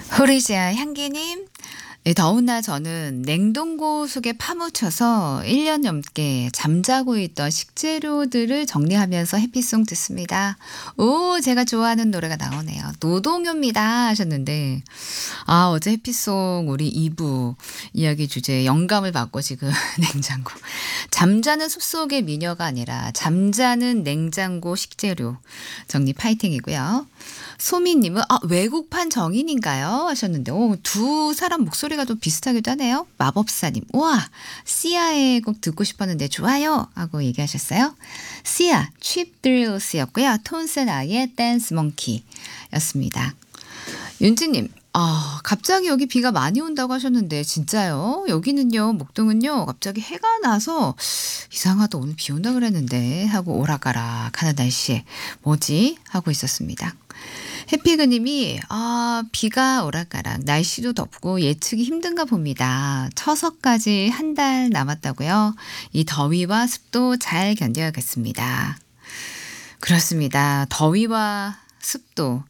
호리지아 향기님, 네, 더운 날 저는 냉동고 속에 파묻혀서 1년 넘게 잠자고 있던 식재료들을 정리하면서 해피송 듣습니다. 오, 제가 좋아하는 노래가 나오네요. 노동요입니다 하셨는데, 어제 해피송 우리 2부 이야기 주제에 영감을 받고 지금 냉장고. 잠자는 숲속의 미녀가 아니라 잠자는 냉장고 식재료 정리 파이팅이고요. 소미님은 외국판 정인인가요? 하셨는데 두 사람 목소리가 좀 비슷하기도 하네요. 마법사님, 우와, 시아의 곡 듣고 싶었는데 좋아요 하고 얘기하셨어요. 시아, 칩 드릴스였고요. 톤스 앤 아이의 댄스 몽키였습니다. 윤지님, 갑자기 여기 비가 많이 온다고 하셨는데 진짜요? 여기는요, 목동은요, 갑자기 해가 나서 이상하다, 오늘 비 온다 그랬는데 하고 오락가락 하는 날씨에 뭐지? 하고 있었습니다. 해피그님이 비가 오락가락 날씨도 덥고 예측이 힘든가 봅니다. 처서까지 한 달 남았다고요. 이 더위와 습도 잘 견뎌야겠습니다. 그렇습니다. 더위와 습도.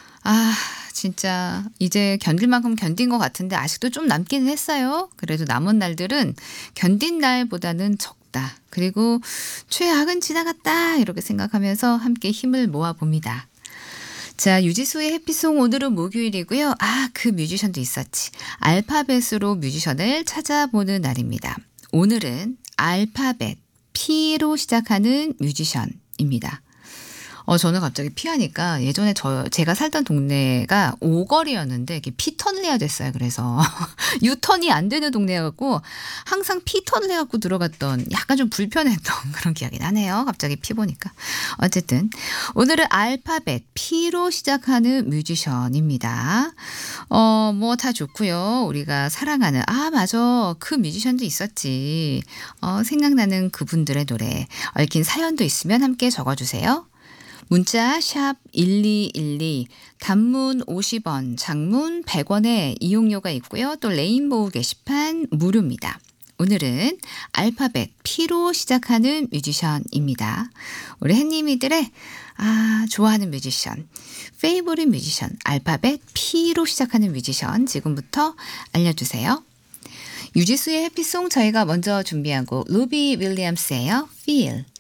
진짜 이제 견딜 만큼 견딘 것 같은데 아직도 좀 남기는 했어요. 그래도 남은 날들은 견딘 날보다는 적다. 그리고 최악은 지나갔다. 이렇게 생각하면서 함께 힘을 모아봅니다. 자, 유지수의 해피송, 오늘은 목요일이고요. 그 뮤지션도 있었지. 알파벳으로 뮤지션을 찾아보는 날입니다. 오늘은 알파벳 P로 시작하는 뮤지션입니다. 저는 갑자기 피하니까 예전에 제가 살던 동네가 오거리였는데 이게 P턴을 해야 됐어요. 그래서 U턴이 안 되는 동네여갖고 항상 P턴을 해갖고 들어갔던, 약간 좀 불편했던 그런 기억이 나네요. 갑자기 피 보니까. 어쨌든 오늘은 알파벳 P로 시작하는 뮤지션입니다. 뭐 다 좋고요. 우리가 사랑하는, 맞아, 그 뮤지션도 있었지. 생각나는 그분들의 노래, 얽힌 사연도 있으면 함께 적어주세요. 문자 샵 1212, 단문 50원, 장문 100원의 이용료가 있고요. 또 레인보우 게시판 무료입니다. 오늘은 알파벳 P로 시작하는 뮤지션입니다. 우리 햇님이들의 좋아하는 뮤지션, 페이보릿 뮤지션, 알파벳 P로 시작하는 뮤지션 지금부터 알려주세요. 유지수의 해피송, 저희가 먼저 준비한 곡 루비 윌리엄스예요. Feel.